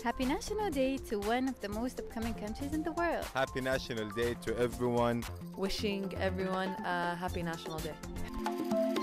Happy National Day to one of the most upcoming countries in the world. Happy National Day to everyone. Wishing everyone a happy National Day.